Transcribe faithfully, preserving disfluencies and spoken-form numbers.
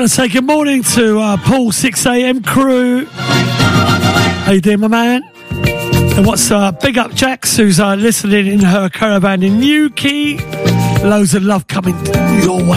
Want to say good morning to uh, Paul six a.m. crew. How you doing, my man? And what's uh, big up Jax, who's uh, listening in her caravan in Newquay. Loads of love coming your way.